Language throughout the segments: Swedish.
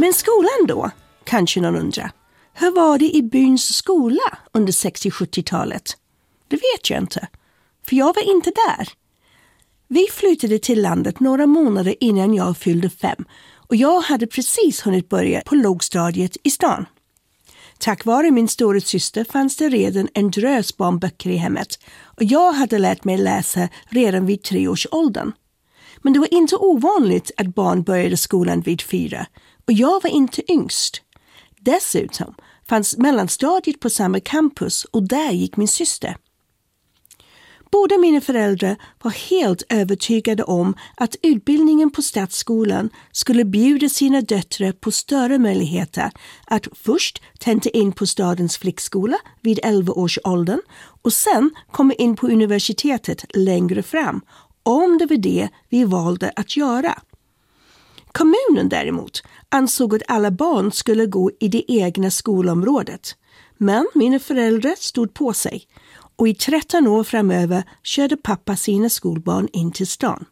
Men skolan då, kanske någon undrar. Hur var det i byns skola under 60-70-talet? Det vet jag inte, för jag var inte där. Vi flyttade till landet några månader innan jag fyllde 5 och jag hade precis hunnit börja på lågstadiet i stan. Tack vare min stora syster fanns det redan en drös barnböcker i hemmet och jag hade lärt mig läsa redan vid 3-årsåldern. Men det var inte ovanligt att barn började skolan vid 4 och jag var inte yngst. Dessutom fanns mellanstadiet på samma campus och där gick min syster. Båda mina föräldrar var helt övertygade om att utbildningen på stadsskolan skulle bjuda sina döttrar på större möjligheter att först tenta in på stadens flickskola vid 11-årsåldern och sen komma in på universitetet längre fram, om det var det vi valde att göra. Kommunen däremot ansåg att alla barn skulle gå i det egna skolområdet. Men mina föräldrar stod på sig och i 13 år framöver körde pappa sina skolbarn in till stan.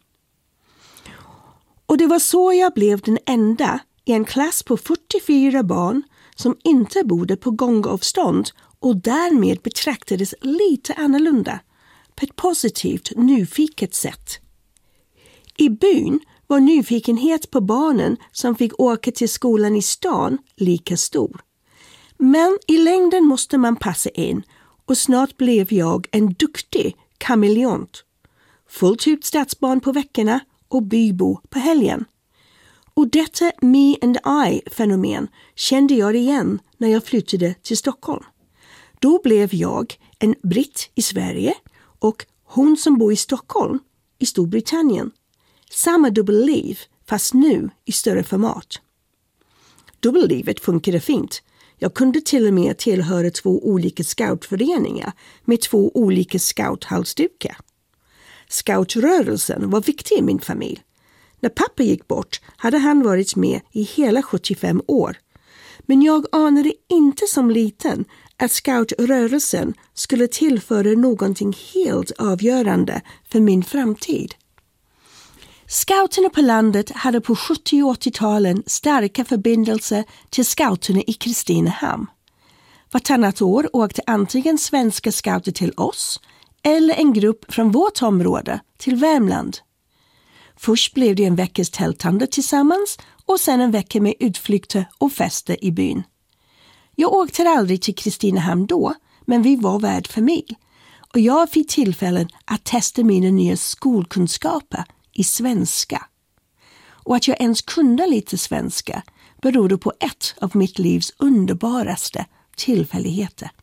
Och det var så jag blev den enda i en klass på 44 barn som inte bodde på gångavstånd och därmed betraktades lite annorlunda på ett positivt, nyfiket sätt. I byn var nyfikenhet på barnen som fick åka till skolan i stan lika stor. Men i längden måste man passa in och snart blev jag en duktig kameleont. Fullt ut stadsbarn på veckorna och bybo på helgen. Och detta me and I-fenomen kände jag igen när jag flyttade till Stockholm. Då blev jag en britt i Sverige och hon som bor i Stockholm i Storbritannien. Samma dubbelliv fast nu i större format. Dubbellivet funkade fint. Jag kunde till och med tillhöra 2 olika scoutföreningar med 2 olika scouthalsdukar. Scoutrörelsen var viktig i min familj. När pappa gick bort hade han varit med i hela 75 år. Men jag anade inte som liten att scoutrörelsen skulle tillföra någonting helt avgörande för min framtid. Scouterna på landet hade på 70- och 80-talen starka förbindelser till scouterna i Kristinehamn. Vartannat år åkte antingen svenska scouter till oss eller en grupp från vårt område till Värmland. Först blev det en veckas tältande tillsammans och sen en vecka med utflykter och fester i byn. Jag åkte aldrig till Kristinehamn då, men vi var värdfamilj och jag fick tillfällen att testa mina nya skolkunskaper i svenska. Och att jag ens kunde lite svenska berodde på ett av mitt livs underbaraste tillfälligheter.